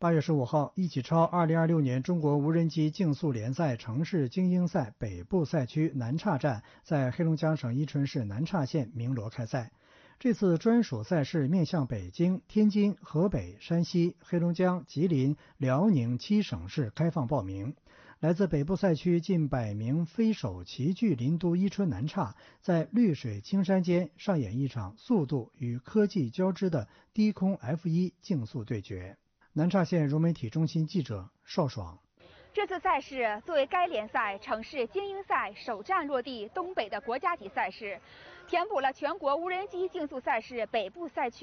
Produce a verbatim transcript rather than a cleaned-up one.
八月十五号，一起超二零二六年中国无人机竞速联赛城市精英赛北部赛区南岔站在黑龙江省伊春市南岔县鸣锣开赛。这次专属赛事面向北京、天津、河北、山西、黑龙江、吉林、辽宁七省市开放报名。来自北部赛区近百名飞手齐聚临都伊春南岔，在绿水青山间上演一场速度与科技交织的低空 F 一 竞速对决。南岔县融媒体中心记者邵爽。 这次赛事作为该联赛城市精英赛首站落地东北的国家级赛事，填补了全国无人机竞速赛事北部赛区